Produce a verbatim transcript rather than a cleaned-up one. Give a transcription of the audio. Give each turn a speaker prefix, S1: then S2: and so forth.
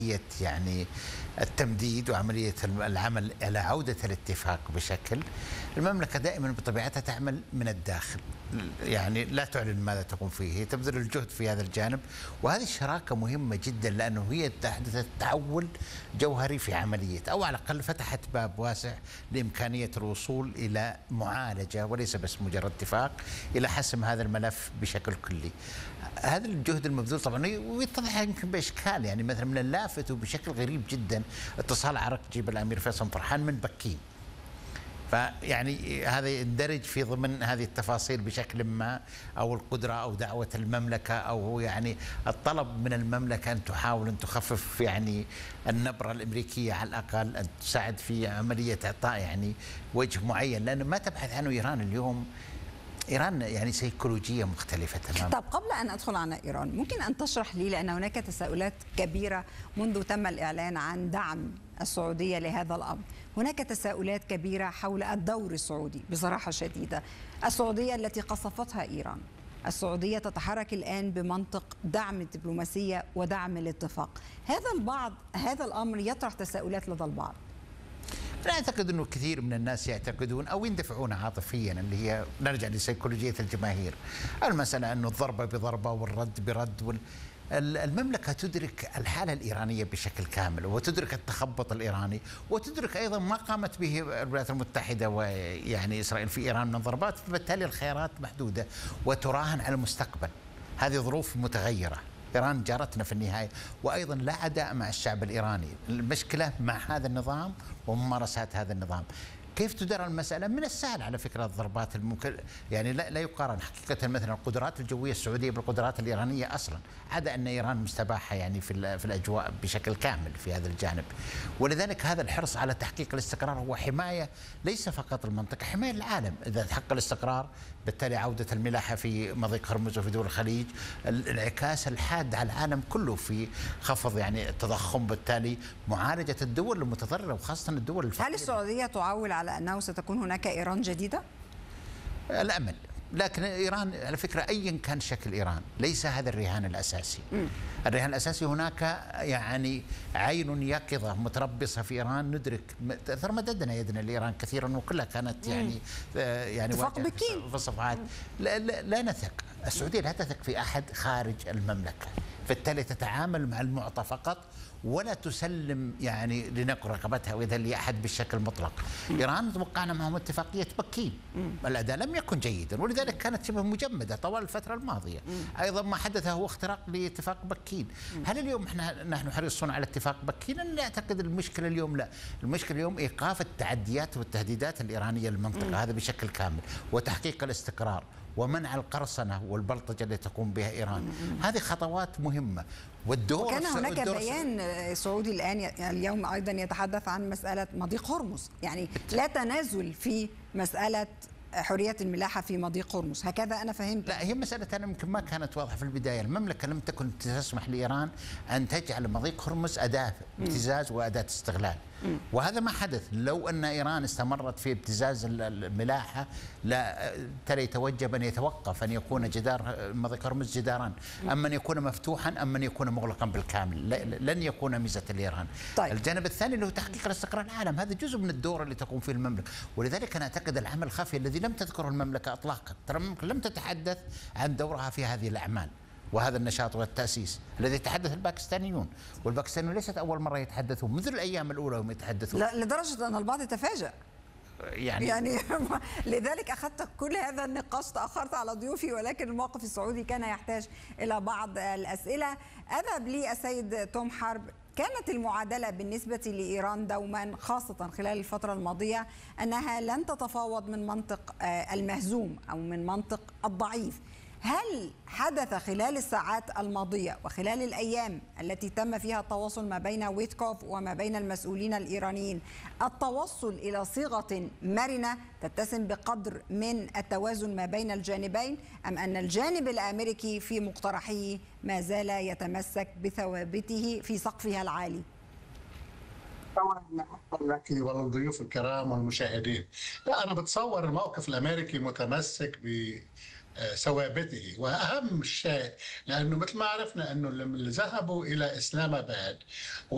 S1: يعني التمديد وعملية العمل على عودة الاتفاق بشكل. المملكة دائما بطبيعتها تعمل من الداخل، يعني لا تعلن ماذا تقوم فيه، هي تبذل الجهد في هذا الجانب، وهذه الشراكة مهمة جدا لأنه هي تحدث تحول جوهري في عملية، أو على الأقل فتحت باب واسع لإمكانية الوصول إلى معالجة وليس بس مجرد اتفاق، إلى حسم هذا الملف بشكل كلي. هذا الجهد المبذول طبعا ويتضح يمكن باشكال، يعني مثلا من اللافت وبشكل غريب جدا اتصال عرق جيب الامير فيصل فرحان من بكين. فيعني هذا يندرج في ضمن هذه التفاصيل بشكل ما، او القدره او دعوه المملكه، او يعني الطلب من المملكه ان تحاول ان تخفف يعني النبره الامريكيه على الاقل، ان تساعد في عمليه اعطاء يعني وجه معين، لانه ما تبحث عنه ايران اليوم. إيران يعني سيكولوجية مختلفة تماما.
S2: طب قبل أن أدخل على إيران، ممكن أن تشرح لي، لأن هناك تساؤلات كبيرة منذ تم الإعلان عن دعم السعودية لهذا الأمر، هناك تساؤلات كبيرة حول الدور السعودي بصراحة شديدة. السعودية التي قصفتها إيران، السعودية تتحرك الآن بمنطق دعم الدبلوماسية ودعم الاتفاق، هذا البعض هذا الأمر يطرح تساؤلات لدى البعض.
S1: أنا أعتقد أنه كثير من الناس يعتقدون أو يندفعون عاطفيا، اللي هي نرجع لسيكولوجية الجماهير، المسألة أنه الضربة بضربة والرد برد وال... المملكة تدرك الحالة الإيرانية بشكل كامل، وتدرك التخبط الإيراني، وتدرك أيضا ما قامت به الولايات المتحدة ويعني إسرائيل في إيران من ضربات، فبالتالي الخيارات محدودة وتراهن على المستقبل. هذه ظروف متغيرة، إيران جارتنا في النهاية، وأيضا لا عداء مع الشعب الإيراني، المشكلة مع هذا النظام وممارسات هذا النظام. كيف تدار المسألة؟ من السهل على فكرة الضربات الممكن، يعني لا, لا يقارن حقيقة مثلا القدرات الجوية السعودية بالقدرات الإيرانية أصلا، عدا أن إيران مستباحة يعني في, في الأجواء بشكل كامل في هذا الجانب، ولذلك هذا الحرص على تحقيق الاستقرار هو حماية ليس فقط المنطقة، حماية العالم. إذا تحقق الاستقرار بالتالي عودة الملاحة في مضيق هرمز وفي دول الخليج، الانعكاس الحاد على العالم كله في خفض يعني التضخم، بالتالي معالجة الدول المتضررة وخاصة الدول الفقيرة.
S2: هل السعودية تعول على أنه ستكون هناك إيران جديدة؟
S1: الأمل، لكن إيران على فكرة أيا كان شكل إيران ليس هذا الرهان الأساسي. م. الرهان الأساسي هناك يعني عين يقظة متربصة في إيران، ندرك ترى مددنا يدنا لإيران كثيرا وكلها كانت يعني م. يعني
S2: اتفاق بكين
S1: في الصفحات. لا, لا, لا نثق، السعودية لا تثق في أحد خارج المملكة، بالتالي تتعامل مع المعطى فقط ولا تسلم يعني لنقر رقبتها ويدها لأحد بالشكل المطلق. إيران توقعنا معهم اتفاقية بكين، الأداء لم يكن جيدا ولذلك كانت شبه مجمدة طوال الفترة الماضية. أيضا ما حدث هو اختراق لاتفاق بكين. هل اليوم احنا نحن حريصون على اتفاق بكين؟ أنا أعتقد المشكلة اليوم لا، المشكلة اليوم إيقاف التعديات والتهديدات الإيرانية للمنطقة هذا بشكل كامل، وتحقيق الاستقرار ومنع القرصنة والبلطجة التي تقوم بها إيران. هذه خطوات مهمة. والدور
S2: وكان هناك بيان سعودي الآن اليوم أيضا يتحدث عن مسألة مضيق هرمز، يعني لا تنازل في مسألة حرية الملاحة في مضيق هرمز، هكذا أنا فهمت.
S1: لا، هي مسألة أنا يمكن ما كانت واضحة في البداية، المملكة لم تكن تسمح لإيران أن تجعل مضيق هرمز أداة ابتزاز وأداة استغلال، م. وهذا ما حدث. لو أن إيران استمرت في ابتزاز الملاحة لا ترى يتوجب أن يتوقف، أن يكون جدار مضيق هرمز جدارا، أما أن يكون مفتوحا أما أن يكون مغلقا بالكامل، لن يكون ميزة لإيران.
S2: طيب.
S1: الجانب الثاني اللي هو تحقيق الاستقرار العالم، هذا جزء من الدور اللي تقوم فيه المملكة، ولذلك أنا أعتقد العمل الخفي الذي لم تذكره المملكة إطلاقا، ترى المملكة لم تتحدث عن دورها في هذه الأعمال وهذا النشاط والتأسيس الذي يتحدث الباكستانيون، والباكستانيون ليست أول مرة يتحدثون، منذ الأيام الأولى هم يتحدثون.
S2: لا لدرجة أن البعض تفاجأ يعني, يعني لذلك أخذت كل هذا النقاش، تأخرت على ضيوفي، ولكن الموقف السعودي كان يحتاج إلى بعض الأسئلة. أذهب لي السيد توم حرب، كانت المعادلة بالنسبة لإيران دوما خاصة خلال الفترة الماضية أنها لن تتفاوض من منطق المهزوم أو من منطق الضعيف. هل حدث خلال الساعات الماضية وخلال الأيام التي تم فيها التواصل ما بين ويتكوف وما بين المسؤولين الإيرانيين التوصل إلى صيغة مرنة تتسم بقدر من التوازن ما بين الجانبين، أم أن الجانب الأمريكي في مقترحه ما زال يتمسك بثوابته في سقفها العالي؟
S3: طبعا لك والضيوف الكرام والمشاهدين، لا أنا بتصور الموقف الأمريكي متمسك ب ثوابته، واهم شيء لانه مثل ما عرفنا انه اللي ذهبوا الى اسلام اباد